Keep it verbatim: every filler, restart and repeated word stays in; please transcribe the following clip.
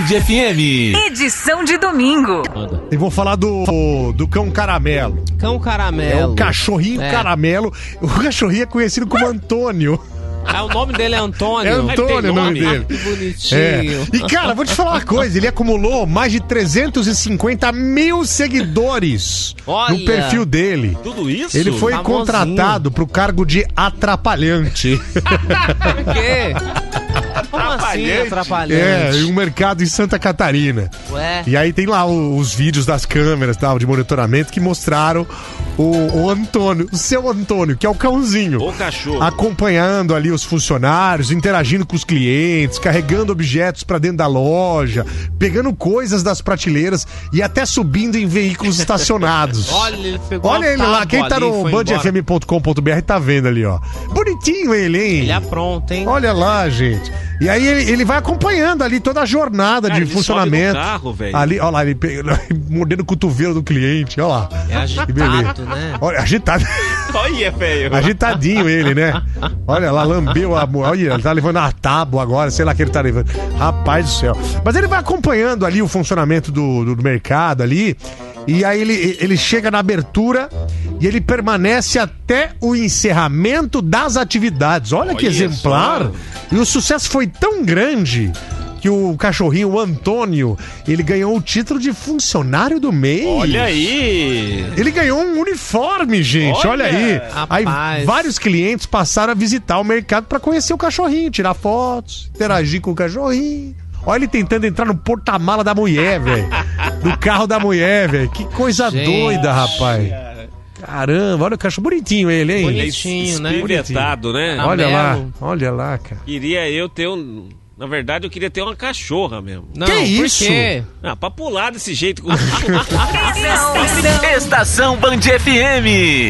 Band F M. Edição de domingo. E vou falar do, do cão caramelo. Cão caramelo. É o cachorrinho É. caramelo. O cachorrinho é conhecido como Antônio. Ah, o nome dele é Antônio. É Antônio o nome dele. Ah, que bonitinho. É. E cara, vou te falar uma coisa, ele acumulou mais de trezentos e cinquenta mil seguidores Olha. no perfil dele. Tudo isso? Ele foi Famosinho. contratado pro cargo de atrapalhante. Por quê? Como assim, É, atrapalhante? em um mercado em Santa Catarina. Ué? E aí tem lá o- os vídeos das câmeras tal, de monitoramento que mostraram o, o Antônio, o seu Antônio, que é o cãozinho. O cachorro. Acompanhando ali os funcionários, interagindo com os clientes, carregando objetos pra dentro da loja, pegando coisas das prateleiras e até subindo em veículos estacionados. Olha, ele pegou Olha uma ele lá, tábua quem tá ali e no foi band embora. f m ponto com ponto b r tá vendo ali, ó. Bonitinho ele, hein? Ele apronta, hein? Olha lá, gente. E aí ele, ele vai acompanhando ali toda a jornada Cara, de ele funcionamento. sobe no carro, velho. Ali, olha lá, ele pe- mordendo o cotovelo do cliente, olha lá. É Que beleza. agitado, né? Olha, agitado. Olha, velho. Agitadinho ele, né? Olha lá, lambeu a... Olha, ele tá levando a tábua agora, sei lá que ele tá levando. Rapaz do céu. Mas ele vai acompanhando ali o funcionamento do, do mercado ali. E aí ele, ele chega na abertura e ele permanece até o encerramento das atividades. Olha, que Olha exemplar. só. E o sucesso foi tão grande que o cachorrinho, o Antônio, ele ganhou o título de funcionário do mês. Olha aí. Ele ganhou um uniforme, gente. Olha, Olha, aí. Aí rapaz. vários clientes passaram a visitar o mercado pra conhecer o cachorrinho, tirar fotos, interagir com o cachorrinho. Olha ele tentando entrar no porta-mala da mulher, velho. Do carro da mulher, velho. Que coisa Gente. doida, rapaz. Caramba, olha o cachorro bonitinho ele, hein? Bonitinho, né? Espivetado, né? Olha lá, Amarelo. olha lá, cara. Queria eu ter um... Na verdade, eu queria ter uma cachorra mesmo. Não, Que por isso? quê? Ah, pra pular desse jeito com... Estação Estação Band F M.